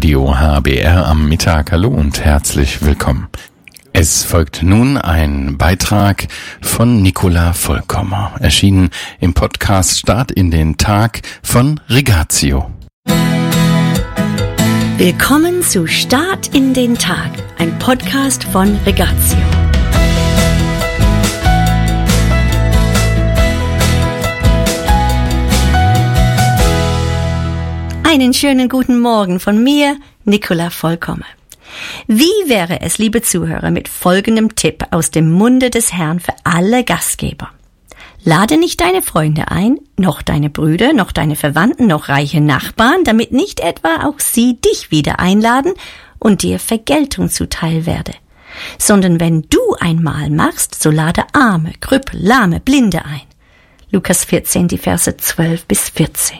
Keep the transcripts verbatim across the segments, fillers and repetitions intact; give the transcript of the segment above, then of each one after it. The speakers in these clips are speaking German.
Radio H B R am Mittag. Hallo und herzlich willkommen. Es folgt nun ein Beitrag von Nicola Vollkommer, erschienen im Podcast Start in den Tag von Rigatio. Willkommen zu Start in den Tag, ein Podcast von Rigatio. Einen schönen guten Morgen von mir, Nicola Vollkommer. Wie wäre es, liebe Zuhörer, mit folgendem Tipp aus dem Munde des Herrn für alle Gastgeber? Lade nicht deine Freunde ein, noch deine Brüder, noch deine Verwandten, noch reiche Nachbarn, damit nicht etwa auch sie dich wieder einladen und dir Vergeltung zuteil werde. Sondern wenn du ein Mahl machst, so lade Arme, Krüppel, Lahme, Blinde ein. Lukas vierzehn, die Verse zwölf bis vierzehn.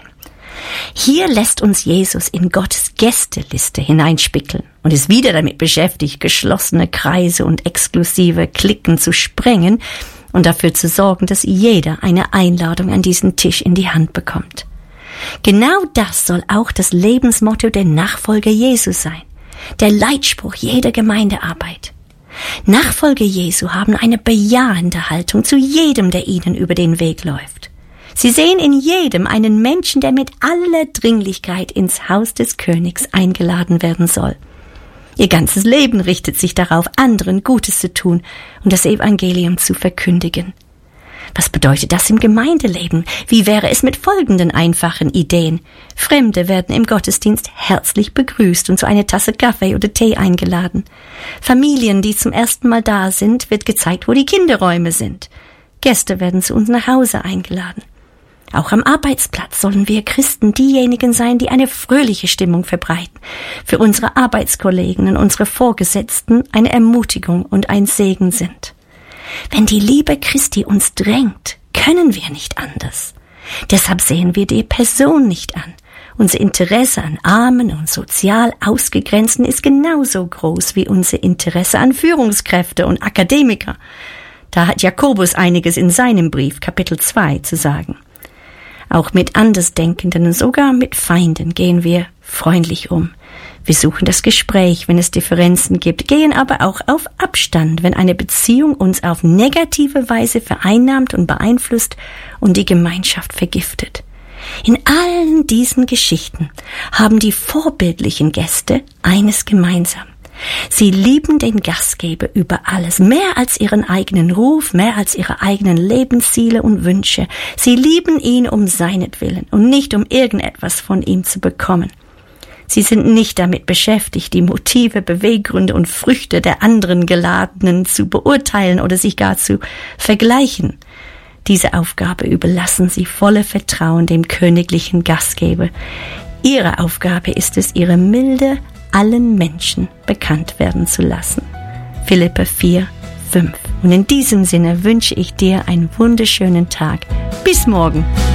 Hier lässt uns Jesus in Gottes Gästeliste hineinspickeln und ist wieder damit beschäftigt, geschlossene Kreise und exklusive Cliquen zu sprengen und dafür zu sorgen, dass jeder eine Einladung an diesen Tisch in die Hand bekommt. Genau das soll auch das Lebensmotto der Nachfolger Jesu sein, der Leitspruch jeder Gemeindearbeit. Nachfolger Jesu haben eine bejahende Haltung zu jedem, der ihnen über den Weg läuft. Sie sehen in jedem einen Menschen, der mit aller Dringlichkeit ins Haus des Königs eingeladen werden soll. Ihr ganzes Leben richtet sich darauf, anderen Gutes zu tun und das Evangelium zu verkündigen. Was bedeutet das im Gemeindeleben? Wie wäre es mit folgenden einfachen Ideen? Fremde werden im Gottesdienst herzlich begrüßt und zu einer Tasse Kaffee oder Tee eingeladen. Familien, die zum ersten Mal da sind, wird gezeigt, wo die Kinderräume sind. Gäste werden zu uns nach Hause eingeladen. Auch am Arbeitsplatz sollen wir Christen diejenigen sein, die eine fröhliche Stimmung verbreiten, für unsere Arbeitskollegen und unsere Vorgesetzten eine Ermutigung und ein Segen sind. Wenn die Liebe Christi uns drängt, können wir nicht anders. Deshalb sehen wir die Person nicht an. Unser Interesse an Armen und sozial Ausgegrenzten ist genauso groß wie unser Interesse an Führungskräfte und Akademiker. Da hat Jakobus einiges in seinem Brief, Kapitel zwei, zu sagen. Auch mit Andersdenkenden und sogar mit Feinden gehen wir freundlich um. Wir suchen das Gespräch, wenn es Differenzen gibt, gehen aber auch auf Abstand, wenn eine Beziehung uns auf negative Weise vereinnahmt und beeinflusst und die Gemeinschaft vergiftet. In allen diesen Geschichten haben die vorbildlichen Gäste eines gemeinsam. Sie lieben den Gastgeber über alles, mehr als ihren eigenen Ruf, mehr als ihre eigenen Lebensziele und Wünsche. Sie lieben ihn um seinetwillen und nicht um irgendetwas von ihm zu bekommen. Sie sind nicht damit beschäftigt, die Motive, Beweggründe und Früchte der anderen Geladenen zu beurteilen oder sich gar zu vergleichen. Diese Aufgabe überlassen sie voller Vertrauen dem königlichen Gastgeber. Ihre Aufgabe ist es, ihre Milde allen Menschen bekannt werden zu lassen. Philipper vier, fünf. Und in diesem Sinne wünsche ich dir einen wunderschönen Tag. Bis morgen.